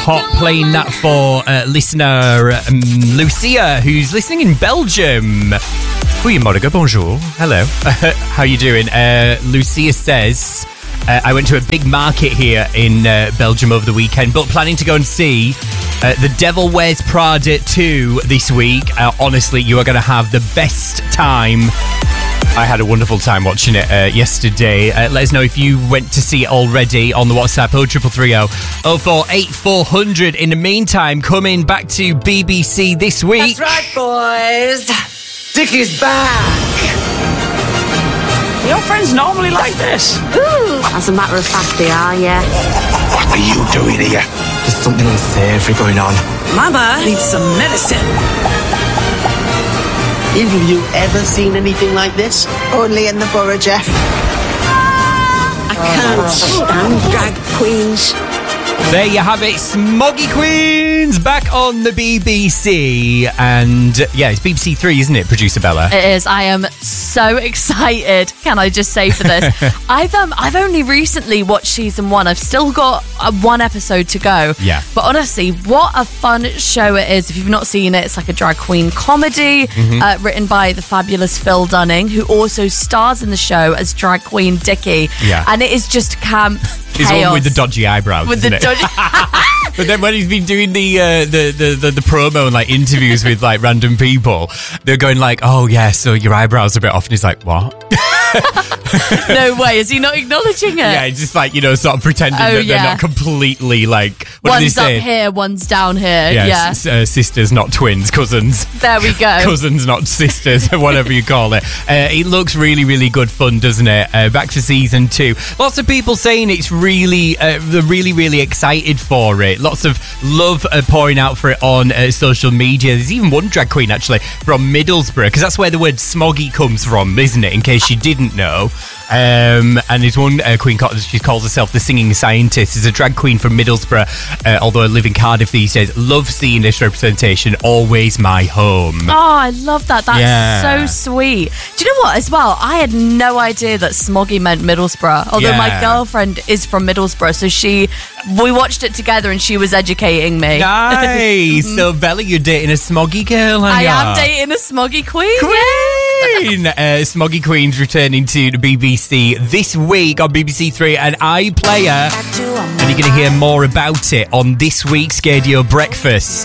hot. Playing that for listener Lucia, who's listening in Belgium. Goedemorgen, bonjour. Hello. How you doing? Lucia says, I went to a big market here in Belgium over the weekend, but planning to go and see The Devil Wears Prada 2 this week. Honestly, you are going to have the best time. I had a wonderful time watching it yesterday. Let us know if you went to see it already on the WhatsApp 0330 048 400. In the meantime, coming back to BBC this week. That's right, boys. Dickie's back. Your friends normally like this? Ooh, as a matter of fact, they are, yeah. What are you doing here? There's something unsavory going on. Mama needs some medicine. Have you ever seen anything like this? Only in the borough, Jeff. I can't stand drag queens. There you have it, Smoggy Queens back on the BBC. And yeah, it's BBC 3, isn't it, producer Bella? It is. I am so excited. Can I just say for this? I've only recently watched season 1. I've still got one episode to go. Yeah. But honestly, what a fun show it is. If you've not seen it, it's like a drag queen comedy written by the fabulous Phil Dunning, who also stars in the show as drag queen Dickie. Yeah. And it is just camp. He's the one with the dodgy eyebrows, with isn't the it? dodgy. But then when he's been doing the promo and like interviews with like random people, they're going like, "Oh yeah, so your eyebrows are a bit off," and he's like, "What?" No way, is he not acknowledging it? Yeah, it's just like, you know, sort of pretending that they're not completely like, what one's do they say? up here, one's down here. Yeah. Sisters, not twins, cousins. There we go. Cousins, not sisters, whatever you call it. It looks really, really good fun, doesn't it? Back to season 2. Lots of people saying it's really, they're really, really excited for it. Lots of love pouring out for it on social media. There's even one drag queen, actually, from Middlesbrough, because that's where the word smoggy comes from, isn't it? In case you didn't know. And there's one queen, she calls herself the Singing Scientist. Is a drag queen from Middlesbrough, although I live in Cardiff these days. Love seeing this representation. Always my home. Oh, I love that. That's so sweet. Do you know what, as well? I had no idea that smoggy meant Middlesbrough, although my girlfriend is from Middlesbrough, so we watched it together and she was educating me. Nice. So, Bella, you're dating a smoggy girl, I am dating a smoggy queen. Smoggy Queen's returning to the BBC this week on BBC 3 and iPlayer. And you're going to hear more about it on this week's Scadio Breakfast.